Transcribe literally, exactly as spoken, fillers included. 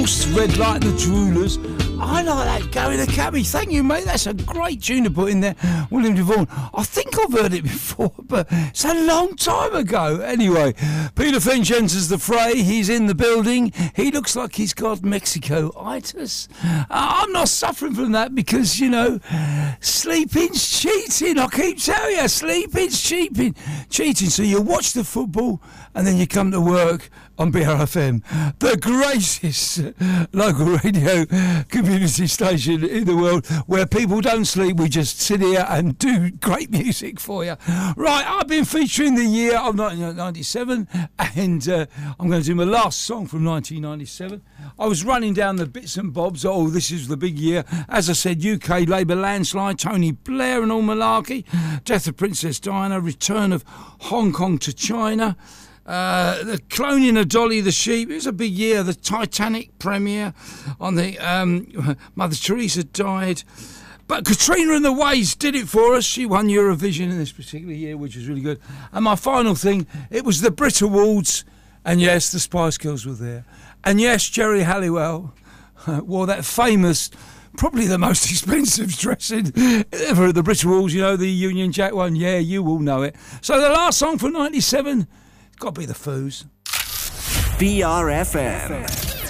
Pulse, Red Light and the Droolers. I like that, Gary the Cabbie. Thank you, mate. That's a great tune to put in there. William Devaughn. I think I've heard it before, but it's a long time ago. Anyway, Peter Finch enters the fray. He's in the building. He looks like he's got Mexico-itis. Uh, I'm not suffering from that because, you know, sleeping's cheating. I keep telling you, sleeping's cheating. Cheating. So you watch the football and then you come to work on B R F M, the greatest local radio community station in the world, where people don't sleep. We just sit here and do great music for you. Right, I've been featuring the year of nineteen ninety-seven, and uh, I'm going to do my last song from nineteen ninety-seven. I was running down the bits and bobs. Oh, this is the big year. As I said, U K Labour landslide, Tony Blair and all malarkey, death of Princess Diana, return of Hong Kong to China, Uh, the cloning of Dolly the sheep. It was a big year. The Titanic premiere on the um, Mother Teresa died, but Katrina and the Waves did it for us. She won Eurovision in this particular year, which was really good. And my final thing, it was the Brit Awards, and yes, the Spice Girls were there, and yes, Jerry Halliwell uh, wore that famous, probably the most expensive dressing ever at the Brit Awards, you know, the Union Jack one. Yeah, you all know it. So the last song from ninety-seven, got to be the Foos. B R F M.